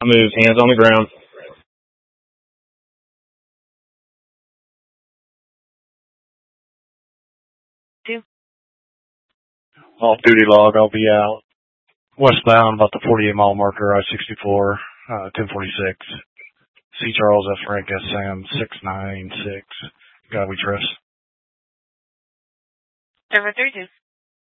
Move, hands on the ground. Off-duty log, I'll be out westbound about the 48-mile marker, I-64, 1046. C. Charles F. Frank S. Sam, 696. Guy we trust. Server 32.